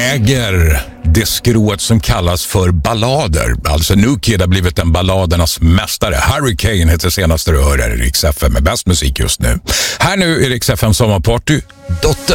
äger det skrået som kallas för ballader. Alltså New Kid har blivit en balladernas mästare. Hurricane heter senaste du hör här i Rix FM med bäst musik just nu. Här nu är Rix FM sommarparty, Dotter.